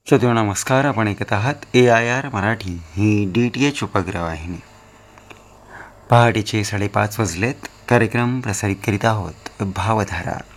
श्रोते नमस्कार. आपण ऐकत आहात AIR मराठी ही DTH उपग्रहवाहिनी. पहाटेचे 5:30 वाजलेत. कार्यक्रम प्रसारित करीत आहोत भावधारा.